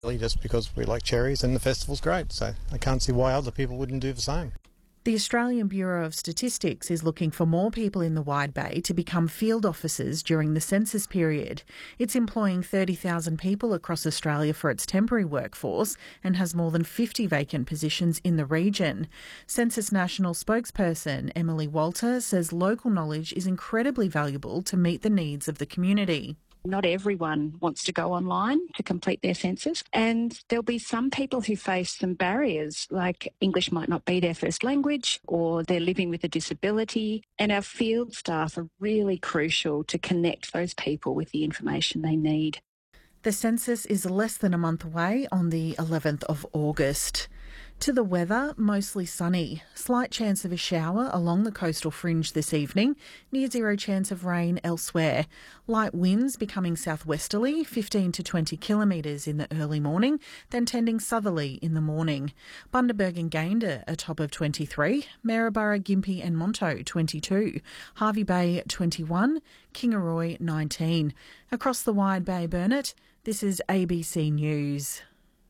Just because we like cherries and the festival's great, so I can't see why other people wouldn't do the same. The Australian Bureau of Statistics is looking for more people in the Wide Bay to become field officers during the census period. It's employing 30,000 people across Australia for its temporary workforce and has more than 50 vacant positions in the region. Census National spokesperson Emily Walter says local knowledge is incredibly valuable to meet the needs of the community. Not everyone wants to go online to complete their census, and there'll be some people who face some barriers, like English might not be their first language or they're living with a disability, and our field staff are really crucial to connect those people with the information they need. The census is less than a month away on the 11th of August. To the weather, mostly sunny. Slight chance of a shower along the coastal fringe this evening. Near zero chance of rain elsewhere. Light winds becoming southwesterly, 15 to 20 kilometres in the early morning, then tending southerly in the morning. Bundaberg and Gayndah a top of 23. Maryborough, Gympie and Monto 22. Hervey Bay 21. Kingaroy 19. Across the Wide Bay, Burnett, this is ABC News.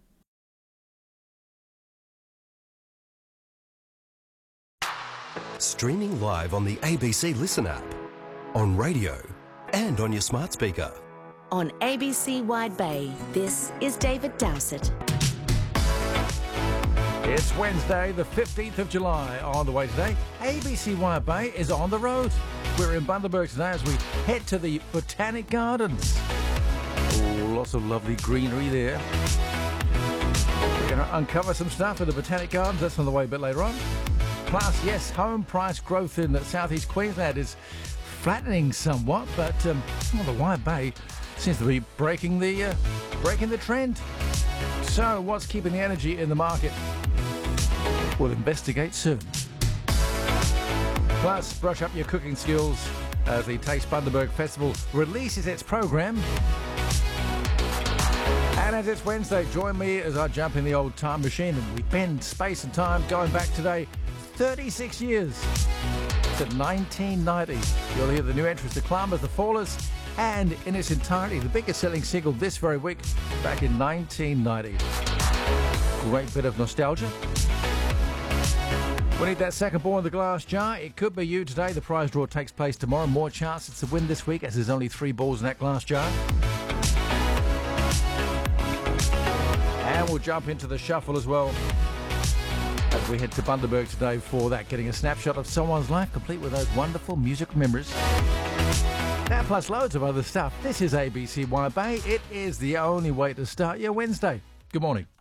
Streaming live on the ABC Listen app, on radio and on your smart speaker. On ABC Wide Bay, this is David Dowsett. It's Wednesday, the 15th of July. On the way today, ABC Wide Bay is on the road. We're in Bundaberg today as we head to the Botanic Gardens. Oh, lots of lovely greenery there. We're going to uncover some stuff at the Botanic Gardens. That's on the way a bit later on. Plus, yes, home price growth in southeast Queensland is flattening somewhat, but the Wide Bay seems to be breaking the trend. So, what's keeping the energy in the market? We'll investigate soon. Plus, brush up your cooking skills as the Taste Bundaberg Festival releases its program. And as it's Wednesday, join me as I jump in the old time machine and we bend space and time, going back today 36 years to 1990. You'll hear the new entrance to Climbers, The Fallers, and in its entirety, the biggest selling single this very week, back in 1990. Great bit of nostalgia. We need that second ball in the glass jar. It could be you today. The prize draw takes place tomorrow. More chances to win this week as there's only 3 balls in that glass jar. And we'll jump into the shuffle as well as we head to Bundaberg today for that, getting a snapshot of someone's life complete with those wonderful music memories. That plus loads of other stuff. This is ABC Wide Bay. It is the only way to start your Wednesday. Good morning.